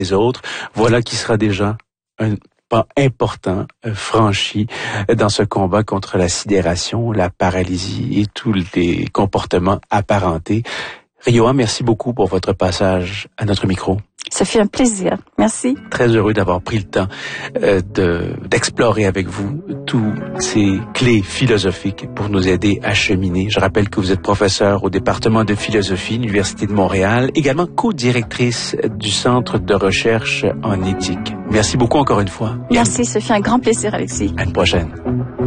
les autres. Voilà qui sera déjà un pas important franchi dans ce combat contre la sidération, la paralysie et tous les comportements apparentés. Rioa, merci beaucoup pour votre passage à notre micro. Ça fait un plaisir. Merci. Très heureux d'avoir pris le temps d'explorer avec vous tous ces clés philosophiques pour nous aider à cheminer. Je rappelle que vous êtes professeur au département de philosophie, l'Université de Montréal, également co-directrice du Centre de recherche en éthique. Merci beaucoup encore une fois. Merci, ça fait un grand plaisir, Alexis. À une prochaine.